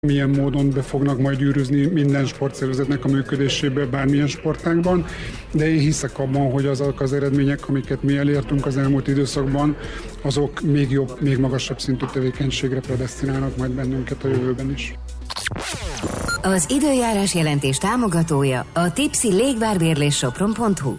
milyen módon be fognak majd gyűrűzni minden sportszervezetnek a működésébe bármilyen sportágban, de én hiszek abban, hogy azok az eredmények, amiket mi elértünk az elmúlt időszakban, azok még jobb, még magasabb szintű tevékenységre predesztinálnak majd bennünket a jövőben is. Az időjárás jelentés támogatója a Tipsy légvárbérléssopron.hu.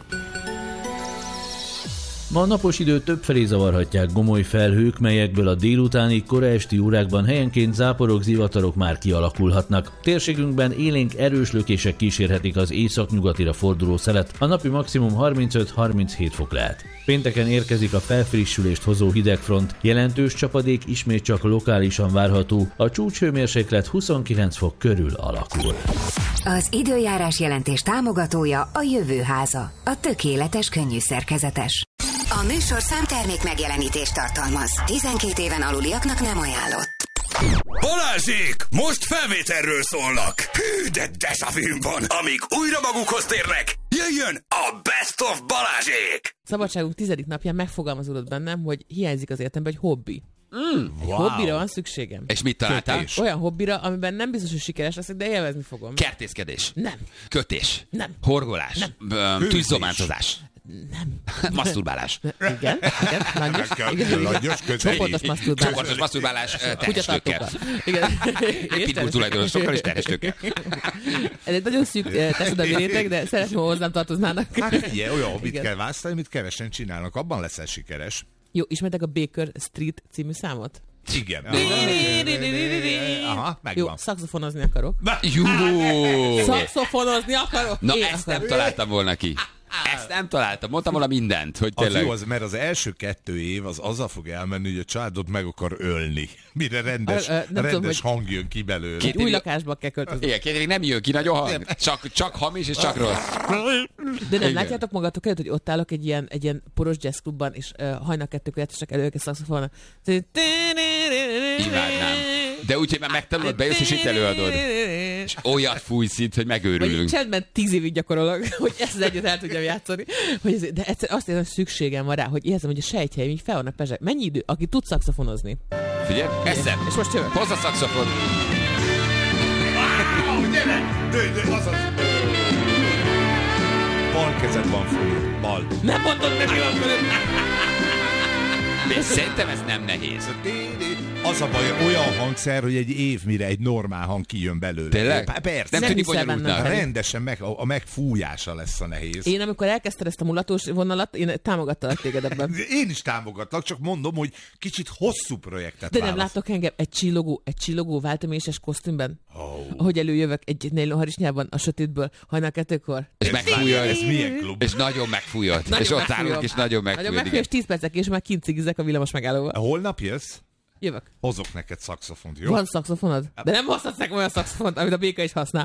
Ma a napos időt többfelé zavarhatják gomoly felhők, melyekből a délutáni, kora esti órákban helyenként záporok, zivatarok már kialakulhatnak. Térségünkben élénk erős lökések kísérhetik az északnyugatira forduló szelet, a napi maximum 35-37 fok lehet. Pénteken érkezik a felfrissülést hozó hidegfront, jelentős csapadék ismét csak lokálisan várható, a csúcshőmérséklet 29 fok körül alakul. Az időjárás jelentés támogatója a Jövőháza, a tökéletes könnyű szerkezetes. A műsor számtermék megjelenítést tartalmaz. 12 éven aluliaknak nem ajánlott. Balázsék! Most felvételről szólnak! Hű, de déjà-vu van! Amíg újra magukhoz térnek, jöjjön a Best of Balázsék! Szabadságunk 10. napján megfogalmazódott bennem, hogy hiányzik az életemben egy hobbi. Wow. Hobbira van szükségem. És mit találtál? Olyan hobbira, amiben nem biztos, hogy sikeres leszek, de élvezni fogom. Kertészkedés. Nem. Kötés. Nem. Horgolás. Nem. Tűzzománcozás. Nem. Masturbálás. Igen. Csoportos masturbálás. Csoportos masturbálás terhestőkkel. Igen. Pitbull tulajdonosokkal és terhestőkkel. Ez egy nagyon szűk társadalmi réteg, de szeretném, ha hozzám tartoznának. Hát ilyen olyan hobbit kell választani, amit kevesen csinálnak. Abban leszel sikeres. Jó, ismertek a Baker Street című számot? Igen. Aha, megvan. Jó, szaxofonozni akarok. Jó! Szaxofonozni akarok? Na, ezt nem találtam volna ki. Ezt nem találtam. Mondtam volna mindent, hogy tényleg. Az jó, mert az első 2 év az azzal fog elmenni, hogy a családot meg akar ölni. Mire rendes hang jön ki belőle. Egy új lakásba kell költözni. Igen, 2 évig nem jön ki nagyon hang. Csak hamis és csak rossz. De nem látjátok magatok előtt, hogy ott állok egy ilyen poros jazzklubban, és hajnal 2-kor játszottak elő őket szaxofonon. Imádnám. De úgyhogy már megtanulod, bejössz és itt előadod. És olyat fújsz itt, hogy megőrülünk. Vagy csendben 10 évig gyakorolok, hogy ezt az egyet el tudjam játszani. De egyszer azt érzem, hogy szükségem van rá, hogy érzem, hogy a sejtjeim így fel vannak pezsek. Mennyi idő, aki tud szaxofonozni? Figyelj, eszem. És most jövök. Hozz a szaxofon. Bal kezed van föl. Bal. Nem mondod meg, mi van fölött. Szerintem ez nem nehéz. Az a baj, olyan hangszer, hogy egy év mire egy normál hang kijön belőle. Tényleg? Persze. Nem tűnik bonyolultnak. Rendesen a megfújása lesz a nehéz. Én amikor elkezdted ezt a mulatós vonalat, én támogattalak téged ebben. Én is támogatlak, csak mondom, hogy kicsit hosszú projektet De nem látok engem egy csillogó váltoméses kosztümben, ahogy előjövök egy nylonharisnyában a sötétből hajnal 2-kor. És megfújod. Ez milyen klub? És nagyon megfújod. És ott állunk, és nagyon megfújod. És 10 percek, és már kint cigizek a villamos megállóval. Holnap jössz? Jövök. Hozok neked szaxofont, jó? Van szaxofonod? De nem hozhatsz nekem olyan szaxofont, amit a béka is használ.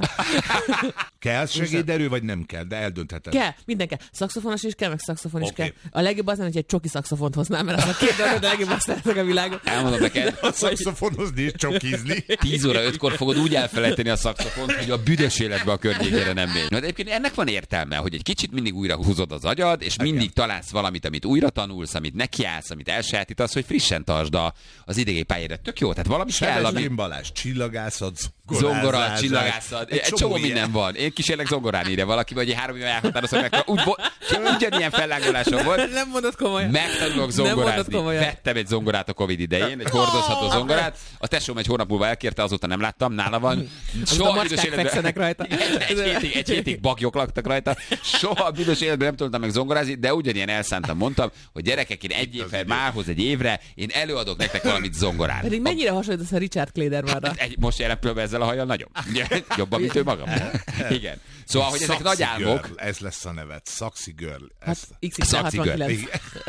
Kell segéderő, vagy nem kell, de eldöntheted. Kell, minden kell. Szaxofonos is kell, meg szaxofon is Okay. kell. A legjobb az, hogy egy csoki szaxofont hoznám, mert az a 2 dolog, de a legjobb azt szeretek a világon. Elmondom neked. A szaxofonozni és csokizni. 10 óra 5-kor fogod úgy elfelejteni a szaxofont, hogy a büdös életbe a környékére nem megy. Na, de egyébként ennek van értelme, hogy egy kicsit mindig újra húzod az agyad, és mindig találsz valamit, amit újra tanulsz, amit nekiállsz, amit elsajátítasz, hogy frissen tartsd az idegi pályára. Tök jó, tehát valami kell, ami... Balázs, csillagászat, Zongora, csillagászat, egy csomó minden van. Én kísérlek zongorán ide valaki, vagy 3 éve elhatározom meg. Ugyanilyen fellángolásom volt. Nem mondod komolyan. Megtanulok zongorázni. Vettem egy zongorát a Covid idején, egy hordozható zongorát. A tesóm egy hónap múlva elkérte, azóta nem láttam, nála van. Soha büdös életben rajta. Egy hétig bagyok laktak rajta. Soha büdös életben nem tudtam meg zongorázni, de ugyanilyen elszántam mondtam, hogy gyerekek, én egy évvel mához egy évre, én előadok nektek valamit zongorán. Pedig mennyire hasonlítasz a Richard Kledermanra? Most jelen pillanatban ezzel a hajjal nagyon. Jobban, mint ő magam. Igen. Szóval, hogy ezek nagy álmok. Girl, ez lesz a nevet. Saxy Girl. Hát XXL69.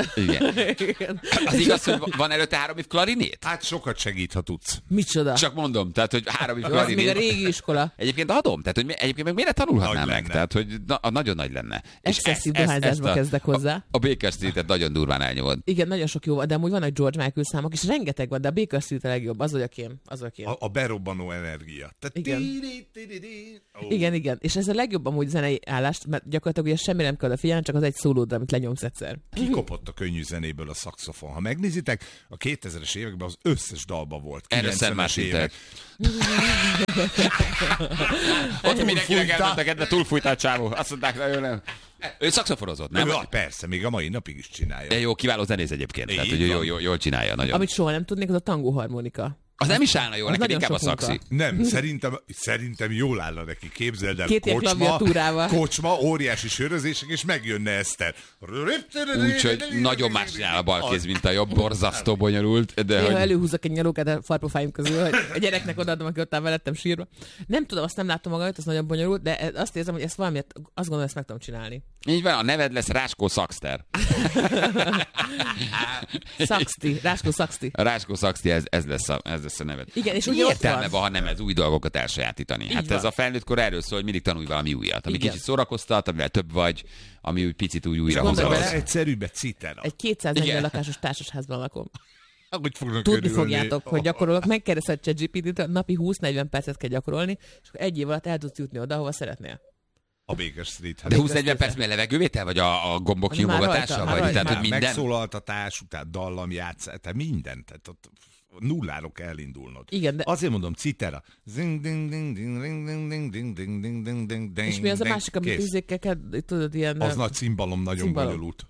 Igen. Az igaz, hogy van előtte 3 év klarinét? Hát sokat segít, ha tudsz. Micsoda? Csak mondom, tehát, hogy 3 év Az klarinét. még a régi iskola. Egyébként adom, tehát, hogy egyébként meg miért tanulhatnám Nagy meg? lenne. Tehát, hogy nagyon nagy lenne. Excesszív dohányzásba kezdek hozzá. A Baker Street-et nagyon durván elnyomod. Igen, nagyon sok jó van, de amúgy vannak George Michael számok, és rengeteg van. van, de a Baker Street a legjobb, az vagyok én. A berobbanó energia. Igen. És ez a legjobb amúgy zenei állást, mert gyakorlatilag ugye semmi nem kell figyelni, csak az egy szólódra, amit lenyomsz egyszer. Kikopott a könnyű zenéből a szaxofon. Ha megnézitek, a 2000-es években az összes dalba volt. Erre Szent évek. Ott mindenkinek elment a kedve, túlfújtál csávó. Azt mondták, nagyon nem. Ő szaxoforozott, nem? Persze, még a mai napig is csinálja. De jó, kiváló zenész egyébként. Tehát, hogy jól csinálja nagyon. Amit soha nem tudnék, az a tangó harmonika. Az nem is állna jól, neked inkább a szaxi. Nem, szerintem jól állna neki. Képzeld el, kocsma, óriási sörözések, és megjönne Eszter. Úgyhogy nagyon más csinál a balkéz, mint a jobb, borzasztó bonyolult. De hogy... előhúzok egy nyalókát a farpofáim közül, hogy a gyereknek odaadom, aki ott áll velettem sírva. Nem tudom, azt nem látom magam, az nagyon bonyolult, de azt érzem, hogy ezt valamiért, azt gondolom, ezt meg tudom csinálni. Így van, a neved lesz Ráskó Szaxter. Ráskó Szaxti. Ráskó Szaxti, ez lesz a neved. Igen, és úgy értelme van, ha nem ez új dolgokat elsajátítani. Így hát van. Ez a felnőttkor erről szól, hogy mindig tanulj valami újat, ami kicsit szórakoztat, amivel több vagy, ami úgy picit úgy újra hozza. Ez egyszerűbb, citera. Egy 240 lakásos társasházban lakom. Tudni fogjátok, hogy gyakorolok. Megkérdezted ChatGPT-t, napi 20-40 percet kell gyakorolni, és egy év alatt el tudsz jutni oda, ahova szeretnél. A Baker Street. De 20-40 perc milyen levegővétel, vagy a gombok nyomogatása? Tehát, hogy minden? Megszólaltatás, után dallamjátszás, tehát minden. Tehát ott nulláról kell elindulnod. Igen, de... Azért mondom, citera. És mi az a másik, amit ízékkel kell, tudod, ilyen... Az nagy cimbalom, nagyon bonyolult.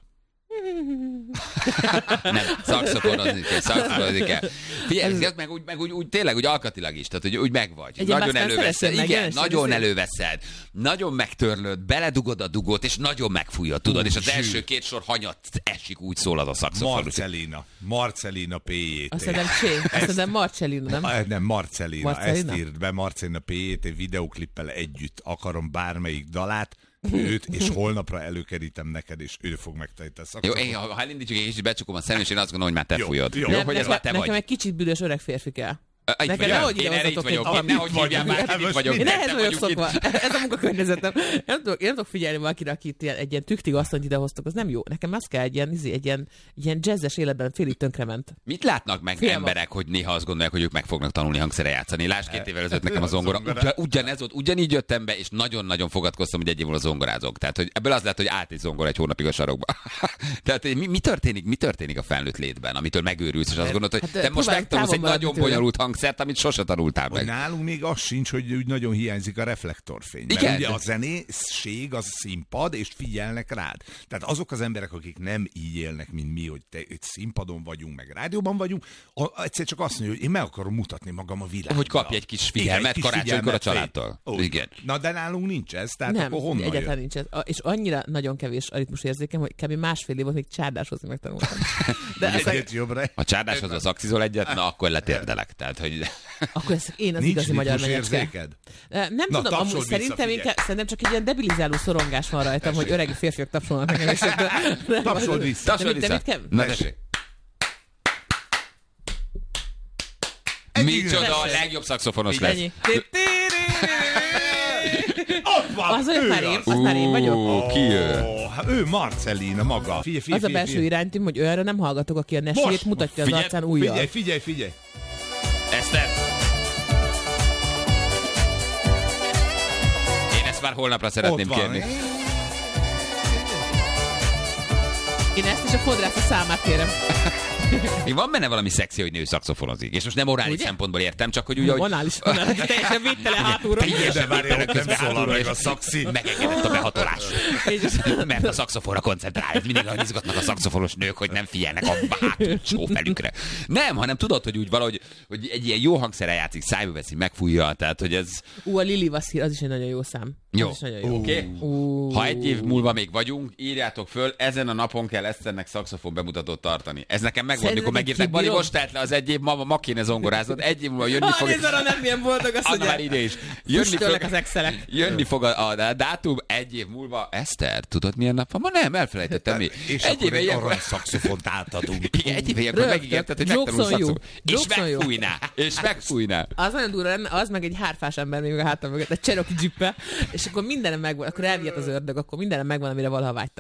Nem, szaxoforozni kell. Figyelj, meg úgy tényleg úgy alkatilag is, tehát hogy úgy megvagy. Nagyon előveszed, igen, nagyon előveszed, nagyon megtörlöd, beledugod a dugót, és nagyon megfújod, tudod, és az első két sor hanyat esik, úgy szól az a szaxofon. Marcellina P.J.T. Azt hiszem Marcellina, nem? Nem, Marcellina. Ezt írt be, Marcellina P.J.T. videóklippel együtt. Akarom bármelyik dalát, őt, és holnapra előkerítem neked, és ő fog megtenni a szakszofon. Jó, ha elindítjuk egy kicsit, becsukom a szemem, és én azt gondolom, hogy már te fújod. Jó, hogy ez már te vagy. Nekem egy kicsit büdös öreg férfi kell. Nekem nehogy ide hozzatok egy én ehhez vagyok szokva. Ez a munkakörnyezetem. Nem tudok figyelni valakire, akit egy ilyen tüktig asszonyt idehoztok, az nem jó. Nekem az kell egy ilyen jazzes életben félig tönkrement. Mit látnak meg emberek, hogy néha azt gondolják, hogy ők meg fognak tanulni hangszere játszani? Lásd, 2 évvel ezelőtt nekem a zongora. Ugyanez volt, ugyanígy jöttem be, és nagyon-nagyon fogadkoztam, hogy egy év múlva zongorázok. Tehát, hogy ebből az lett, hogy állt egy zongora egy hónapig a sarokba. Tehát mi történik a felnőtt létben, amitől megőrülsz, és azt gondolod, hogy te most megtanulsz egy nagyon bonyolult hangszert, amit sose tanultál meg. Nálunk még az sincs, hogy úgy nagyon hiányzik a reflektorfény. Mert igen. Ugye a zenéség, az színpad, és figyelnek rád. Tehát azok az emberek, akik nem így élnek, mint mi, hogy egy színpadon vagyunk, meg rádióban vagyunk, egyszer csak azt mondja, hogy én meg akarom mutatni magam a világban. Hogy kapj egy kis figyelmet karácsonykor a családtól. Igen. Na, de nálunk nincs ez, tehát nem, akkor honnan egyáltalán nincs ez. És annyira nagyon kevés a ritmusérzékem, hogy kb. másfél év volt, még csárdáshozni megtanultam. Ha csárdáshoz az axizol egyet, na akkor letérdelek. Tehát, hogy... Akkor én az igazi magyar menyecske. Nem tudom, amúgy szerintem csak egy ilyen debilizáló szorongás van rajtam, hogy öregi férfiak tapsolnak nekem. Tapsol vissza. Na tessék. Micsoda, a legjobb szaxofonos lesz. Az olyan már én vagyok. Ki ő? Ő Marcellina maga. Az a belső iránytím, hogy olyanra nem hallgatok, aki a nesét mutatja az arcán ujjal. Figyelj. Eszter! Én ezt már holnapra szeretném kérni. Én ezt is a fodrász a számát kérem. Van benne valami szexi, hogy nő szaxofonozik. És most nem orális szempontból értem, csak hogy ugye... Orális, teljesen védtelen hátulról. De várjál, nem szólal meg a szaxi. Megengedett a behatolás. Mert a szaxofonra koncentrál. Mindig nagyon izgatnak a szaxofonos nők, hogy nem figyelnek a hátsó felükre. Nem, hanem tudod, hogy úgy valahogy hogy egy ilyen jó hangszerrel játszik, szájba veszi, megfújja, tehát hogy ez... A Lili Vasszil, az is egy nagyon jó szám. Jó. Oké. Ha egy év múlva még vagyunk, írjátok föl, ezen a napon kell Eszternek szaxofon bemutatót tartani. Ez nekem megvolt, mikor megírták, Bali, most telt le az egy év, ma kéne zongoráznod, egy év múlva jönni fog... Nézd, nem milyen boldog, azt mondja. Már ide is. Jönni fog a dátum, egy év múlva. Eszter, tudod milyen nap van? Ma nem, elfelejtettem mi. És egy éve egy arany szaxofont átadunk. Igen, egy éve ilyenkor megígérted, hogy megtanulsz szaxofon. És megfújná. Az nagyon durva lenne, az meg egy hárfás ember még a hátam mögött, egy Cherokee Jeep-e, és akkor mindenem megvan, akkor elvihet az ördög, akkor mindenem megvan, amire valaha vágytam.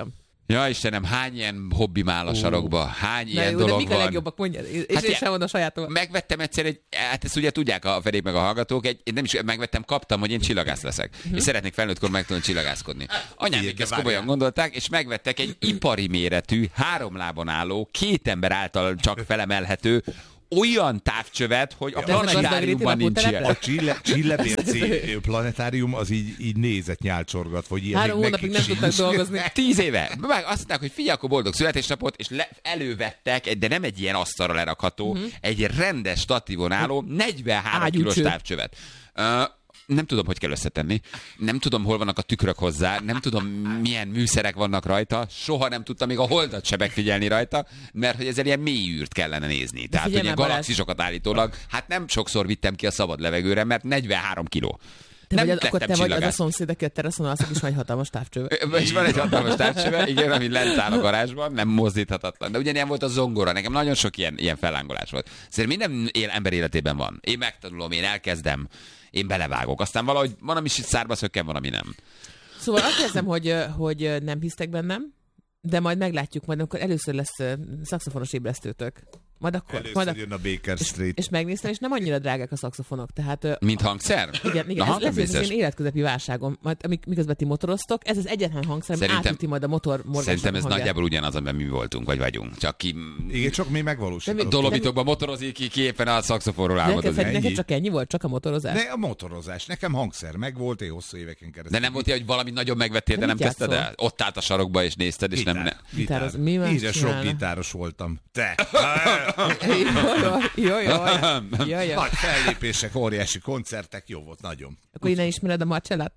Ja, Istenem, hány ilyen hobbim áll a sarokba? Hány ilyen dolog van? De mik a legjobbak, mondjad? És én sem mondom a sajátom. Megvettem egyszer hát ezt ugye tudják a Ferék meg a hallgatók, én nem is megvettem, kaptam, hogy én csillagász leszek. És szeretnék felnőttkor meg tudni csillagászkodni. Anyám még ezt komolyan gondolták, és megvettek egy ipari méretű, 3 lábon álló, 2 ember által csak felemelhető, olyan távcsövet, hogy a planetáriumban nincs ilyen. A Csillebérci planetárium az így nézett nyálcsorgat, hogy ilyen 3 hónapig nem tudtak dolgozni. 10 éve. Meg azt mondták, hogy figyelj, akkor boldog születésnapot, és elővettek, de nem egy ilyen asztalra lerakható, egy rendes statívon álló 43 kilós távcsövet. Nem tudom, hogy kell összetenni. Nem tudom, hol vannak a tükrök hozzá. Nem tudom, milyen műszerek vannak rajta. Soha nem tudtam még a holdat se megfigyelni rajta, mert hogy ezzel ilyen mély űrt kellene nézni. Tehát, hogy ilyen galaxisokat állítólag, hát nem sokszor vittem ki a szabad levegőre, mert 43 kiló. Akkor te vagy az a szomszéd, aki a teraszon alszik, és van egy hatalmas távcsöve. És van egy hatalmas távcsöve, igen, ami lent áll a garázsban, nem mozdíthatatlan. De ugyanilyen volt a zongora, nekem nagyon sok ilyen fellángolás volt. Szerintem minden ember életében van. Én megtanulom, én elkezdem, én belevágok. Aztán valahogy van, ami szárba szökken, van, ami nem. Szóval azt érzem, hogy nem hisztek bennem, de majd meglátjuk, majd akkor először lesz szaxofonos ébresztőtök. Majd akkor. Először jön a Baker Street. És megnéztem, és nem annyira drágák a szaxofonok. Tehát, mint hangszer? Igen, ez lesz az én életközepi válságom. Majd, miközben ti motoroztok, ez az egyetlen hangszer, ami átüti majd a motor morgásnak. Szerintem ez nagyjából ugyanaz, amiben mi voltunk, vagy vagyunk. Csak ki... Igen, csak mi megvalósítottuk. Dolomítokban motorozik, ki éppen a szaxofonról álmodozik. Neked csak ennyi volt? Csak a motorozás? Ne, a motorozás. Nekem hangszer megvolt, én hosszú éveken keresztül. De nem volt ilyen, hogy valami nagyon megvettél, de nem kezdted el? Ott állt a sarokba és nézted, és nem... Gitároz. Mi van? Íres rockgitáros voltam. Te! Jaj. Nagy fellépések, óriási koncertek, jó volt, nagyon. Akkor innen ismered a Marcellát?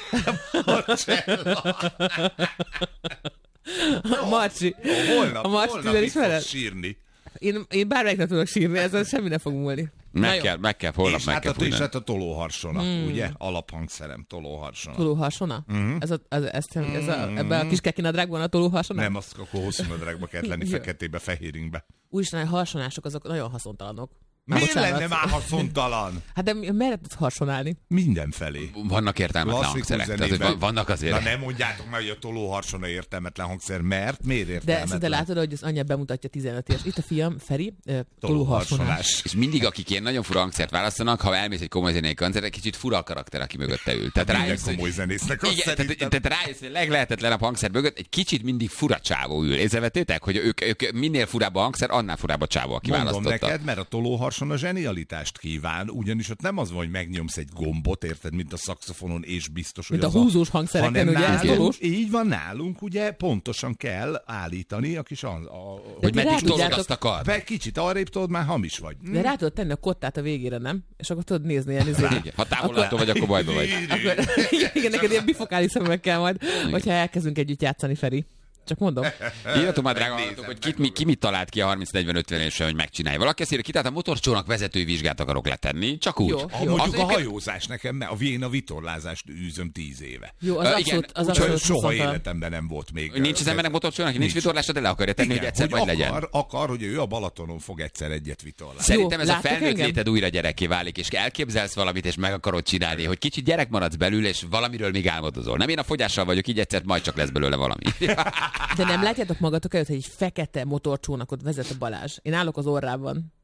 Marcsi. Holnap a Marcsi itt fog sírni. Én bármelyiknek tudok sírni, ezzel semmi ne fog múlni. Meg kell, holnap meg kell fújni. És hát a tolóharsona, ugye? Alaphangszerem, tolóharsona. Tolóharsona? Ebben a kis kekinadrágban a tolóharsona? Nem, azt akkor hosszú nadrágba kell lenni, feketébe, fehéringbe. Úristen, a harsonások azok nagyon haszontalanok. Miért lenne már haszontalan? Hát de merre tudsz harsonálni? Mindenfelé. Vannak értelmetlen hangszerek. Vannak azért. Na nem mondjátok meg, hogy a tolóharsona értelmetlen hangszer, mert miért értelmetlen? De látod, hogy az anyja bemutatja 15 éves. Itt a fiam, Feri, tolóharsonás. És mindig, akik ilyen nagyon fura hangszert választanak, ha elmész egy komoly zenei koncertre, kicsit fura a karakter, aki mögötte ül. Tehát rájössz, komoly zenésznek azt tehát rájössz, hogy leglehetetlenebb hangszer mögött egy kicsit mindig fura csávó ül. Észrevettétek, hogy ők minél furább a hangszer, annál furább a csávó, aki választotta. Mondom neked, mert a tolóharsona zsenialitást kíván, ugyanis ott nem az van, hogy megnyomsz egy gombot, érted, mint a szaxofonon, és biztos, hogy mint az a húzós hangszereken, ugye? Nálunk, így van nálunk, ugye pontosan kell állítani a kis hogy meddig tolod azt a kar. Kicsit arrébb tudod, már hamis vagy. De rá tudod tenni a kottát a végére, nem? És akkor tudod nézni ilyen izé. Ha távolától vagy, akkor bajba vagy. Igen, neked ilyen bifokális szemekkel majd, hogyha elkezdünk együtt játszani, Feri. Csak mondom. Írjatok már, drága hallgatók, hogy ki mit talált ki a 30-40-50 évesen, hogy megcsinálja. Valaki azt írja, ki, tehát a motorcsónak vezetői vizsgát akarok letenni, csak úgy. Jó. Mondjuk a hajózás nekem, én a vitorlázást űzöm 10 éve. Jó, az abszolút soha életemben nem volt még. Nincs az embernek motorcsónak, nincs vitorlása, de le akarja tenni, hogy egyszer majd legyen. Akar, hogy ő a Balatonon fog egyszer egyet vitorlázni. Szerintem ez a felnőtt léted újra gyerekké válik, és elképzelsz valamit, és meg akarod csinálni, hogy kicsit gyerek maradsz belül, és valamiről még álmodozol. Nem, én a fogyással vagyok, így egyszer majd csak lesz belőle valami. De nem látjátok magatok előtt, hogy egy fekete motorcsónakot vezet a Balázs. Én állok az orrában.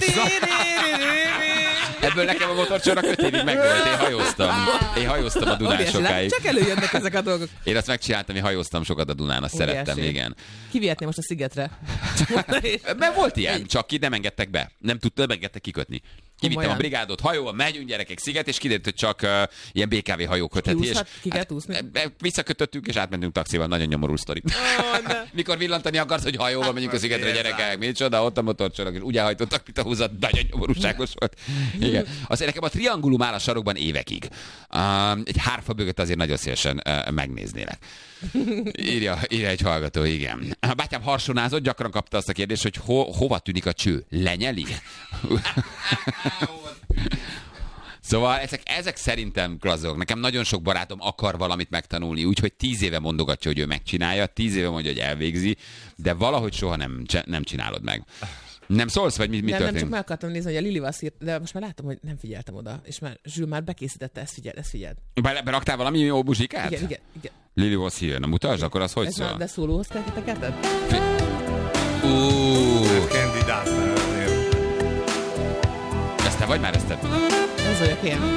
Ebből nekem a motorcsónak 5 évig megvolt. Én hajóztam a Dunán sokáig. Csak előjönnek ezek a dolgok. Én azt megcsináltam, én hajóztam sokat a Dunán, azt szerettem, igen. Kivihetné most a szigetre? Mert volt ilyen, csak ki nem engedtek be. Nem engedtek kikötni. Kivittem a brigádot hajóval, megyünk gyerekek sziget, és kiderült, hogy csak ilyen BKV hajó kötheti. És ki kell úszni? Visszakötöttünk, és átmentünk taxival. Nagyon nyomorú sztori. Mikor villantani akarsz, hogy hajóval megyünk a szigetre, gyerekek, micsoda, ott a motorcsónak, és úgy elhajtottak, mint a húzat, nagyon nyomorúságos volt. Igen. Azért nekem a triangulum áll a sarokban évekig. Egy hárfa bögöt azért nagyon szívesen megnéznélek. Írja egy hallgató, igen. A bátyám harsonázott, gyakran kapta azt a kérdést, hogy hova tűnik a cső? Lenyeli? Szóval ezek szerintem klasszok. Nekem nagyon sok barátom akar valamit megtanulni, úgyhogy 10 éve mondogatja, hogy ő megcsinálja, 10 éve mondja, hogy elvégzi, de valahogy soha nem csinálod meg. Nem szólsz, vagy mi történik? Nem, csak meg akartam nézni, hogy a Lili Vasszírt, de most már látom, hogy nem figyeltem oda, és már Zsül már bekészítette, ezt figyeld. Beraktál valami jó buzsikát? Igen. Lily was here. Na mutasd, akkor az hogy szól? De szólóhoz kell titeket? Kandidát. Ezt te vagy már ezt? Ez vagyok én.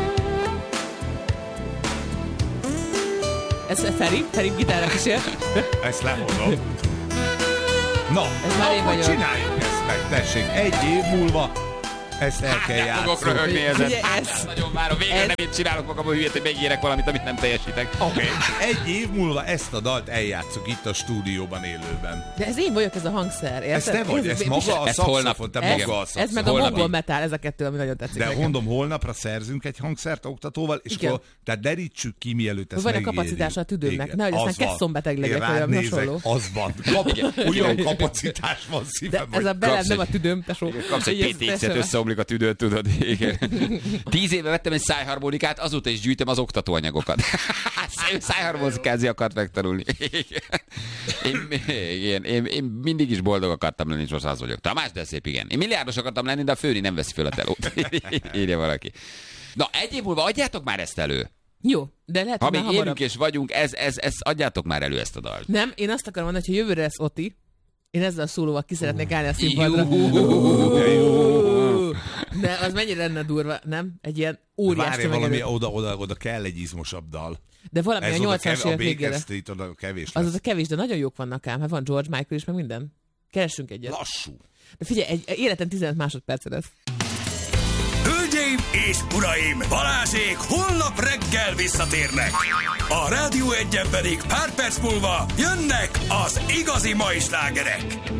Ez Feri gitárra kísér. Ezt lehozom. Na, akkor csináljuk ezt meg, tessék. 1 év múlva ezt el kell játszani. Fogok röhögni ezen. Nagyon várom. Végre nem én csinálok magamból hülyét, hogy megírek valamit, amit nem teljesítek. Oké. 1 év múlva ezt a dalt eljátszuk itt a stúdióban élőben. De ez én vagyok, ez a hangszer, érted? Ez te vagy, ez maga a szaxofon, te maga a szaxofon. Ez meg a mongol metal, ez a kettő, ami nagyon tetszik. De mondom, holnapra szerzünk egy hangszert oktatóval, és akkor tehát derítsük ki, mielőtt ezt megírjuk. Van a kapacitása a tüdőmnek, nehogy aztán kesszonbeteg legyek, olyan hasonló. Az van. Olyan kapacitás van szívem. Ez a belem nem a tüdőm, tesó. Kapsz egy PTX-et, összeomlik a tüdőt, tudod. 10 éve vettem egy szájharmonikát, azóta is gyűjtöm az oktatóanyagokat. Szájharmonikáziakat megtanulni. Én mindig is boldog akartam lenni, és most az vagyok. Tamás, de szép, igen. Én milliárdos akartam lenni, de a főni nem veszi föl a telót. Írja valaki. Na, 1 év múlva adjátok már ezt elő. Jó, de lehet, hogy még élünk és vagyunk, adjátok már elő ezt a dalt. Nem, én azt akarom mondani, hogy ha jövőre lesz Oti, én ezzel a szólóval ki szeretnék állni a színpadra. De az mennyire lenne durva, nem? Egy ilyen óriás tömegedő. Várj, valami oda kell egy izmosabb dal. De valami ez a 80-as évek végére. Oda kevés lesz. Az a kevés, de nagyon jók vannak ám. Hát van George Michael is, meg minden. Keressünk egyet. Lassú. De figyelj, egy életen 15 másodperce lesz. Hölgyeim és uraim, Balázsék holnap reggel visszatérnek. A Rádió 1-en pedig pár perc múlva jönnek az igazi mai slágerek.